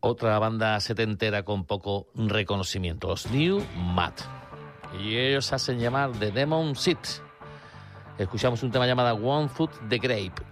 otra banda setentera con poco reconocimiento, los New Mad. Y ellos se hacen llamar The Demon Seed. Escuchamos un tema llamado One Foot the Grape.